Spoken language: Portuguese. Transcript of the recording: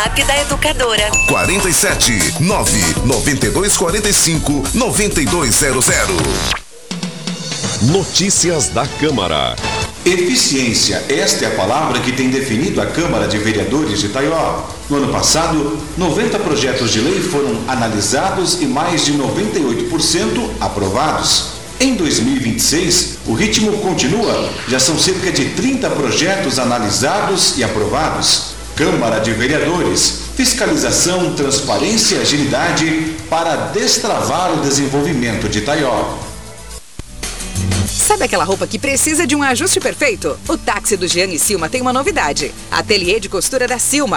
WhatsApp da educadora. 47 99245 9200. Notícias da Câmara. Eficiência, esta é a palavra que tem definido a Câmara de Vereadores de Itaió. No ano passado, 90 projetos de lei foram analisados e mais de 98% aprovados. Em 2026, o ritmo continua, já são cerca de 30 projetos analisados e aprovados. Câmara de Vereadores, fiscalização, transparência e agilidade para destravar o desenvolvimento de Itaió. Sabe aquela roupa que precisa de um ajuste perfeito? O táxi do Giane Silma tem uma novidade. Ateliê de costura da Silma.